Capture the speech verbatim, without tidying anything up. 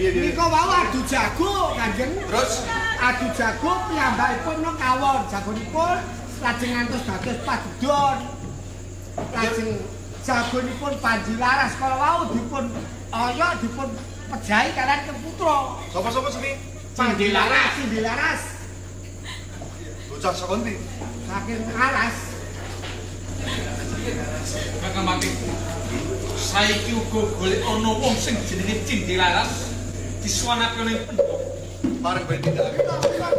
Nika wau adu jago Kanjeng. Terus adu jago piyambakipun no kawon. Jagonipun lajeng ngantos dados padudon. Lajeng jagonipun Panji Laras kala wau dipun oyok dipun pejahi kalian ke putra. sapa-sapa sini? Panji Laras, Panji Laras. Bocah saka ndi? Saking Alas. Kakang Mati. Saiki uga golek ana wong sing jenenge Cindi Laras disuwanake ning Bareng ben tindak.